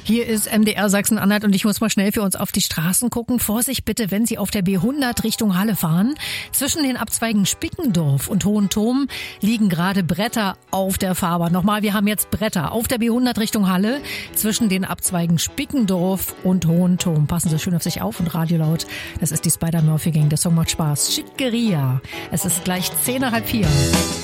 Hier ist MDR Sachsen-Anhalt und ich muss mal schnell für uns auf die Straßen gucken. Vorsicht bitte, wenn Sie auf der B100 Richtung Halle fahren. Zwischen den Abzweigen Spickendorf und Hohenthom liegen gerade Bretter auf der Fahrbahn. Nochmal, wir haben jetzt Bretter auf der B100 Richtung Halle zwischen den Abzweigen Spickendorf und Hohenthom. Passen Sie schön auf sich auf und Radio laut. Das ist die Spider-Murphy Gang. Der Song macht Spaß. Schickeria. Es ist gleich 3:10.